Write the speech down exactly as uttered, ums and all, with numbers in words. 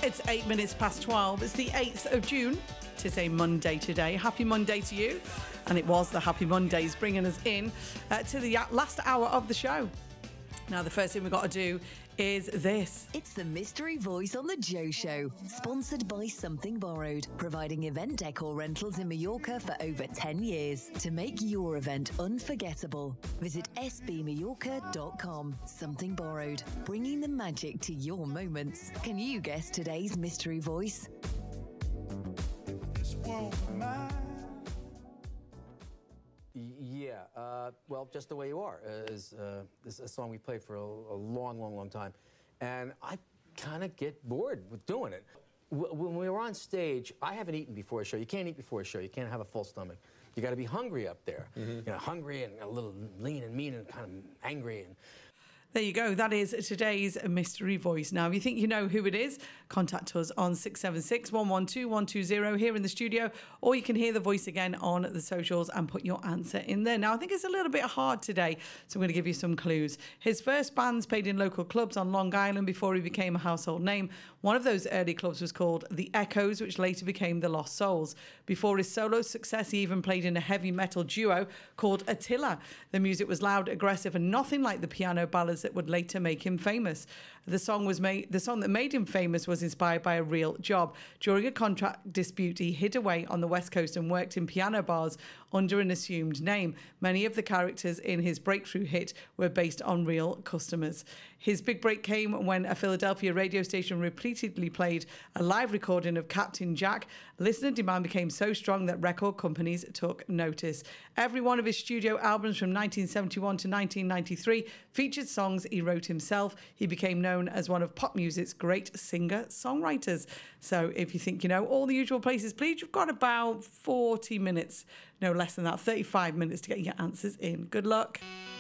It's eight minutes past twelve. It's the eighth of June. It's a Monday today. Happy Monday to you. And it was the Happy Mondays bringing us in uh, to the last hour of the show. Now, the first thing we've got to do is this. It's the Mystery Voice on the Joe Show, sponsored by Something Borrowed, providing event decor rentals in Mallorca for over ten years. To make your event unforgettable, visit s b mallorca dot com. Something Borrowed, bringing the magic to your moments. Can you guess today's Mystery Voice? This world of mine. Yeah, uh, well, Just the Way You Are is, uh, is a song we played for a, a long, long, long time. And I kind of get bored with doing it. W- when we were on stage, I haven't eaten before a show. You can't eat before a show. You can't have a full stomach. You got to be hungry up there. Mm-hmm. You know, hungry and a little lean and mean and kind of angry. And There you go. That is today's Mystery Voice. Now, if you think you know who it is, contact us on six seven six, one one two, one two zero here in the studio, or you can hear the voice again on the socials and put your answer in there. Now, I think it's a little bit hard today, so I'm going to give you some clues. His first bands played in local clubs on Long Island before he became a household name. One of those early clubs was called The Echoes, which later became The Lost Souls. Before his solo success, he even played in a heavy metal duo called Attila. The music was loud, aggressive, and nothing like the piano ballads that would later make him famous. The song was made. The song that made him famous was inspired by a real job. During a contract dispute, he hid away on the West Coast and worked in piano bars under an assumed name. Many of the characters in his breakthrough hit were based on real customers. His big break came when a Philadelphia radio station repeatedly played a live recording of Captain Jack. Listener demand became so strong that record companies took notice. Every one of his studio albums from nineteen seventy-one to nineteen ninety-three featured songs he wrote himself. He became known as one of pop music's great singer-songwriters. So if you think you know all the usual places, please, you've got about forty minutes, no less than that, thirty-five minutes to get your answers in. Good luck.